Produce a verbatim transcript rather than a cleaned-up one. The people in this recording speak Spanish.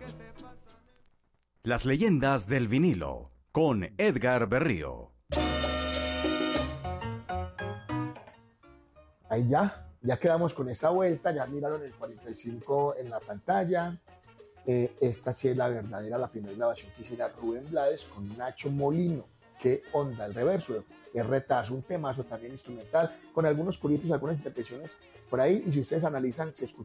Las leyendas del vinilo con Edgar Berrío. Ahí ya, ya quedamos con esa vuelta, ya miraron el cuarenta y cinco en la pantalla. Eh, esta sí es la verdadera, la primera grabación que hiciera Rubén Blades con Nacho Molino. Qué onda, el reverso, es retazo, un temazo también instrumental, con algunos coritos, algunas interpretaciones por ahí, y si ustedes analizan, se escucha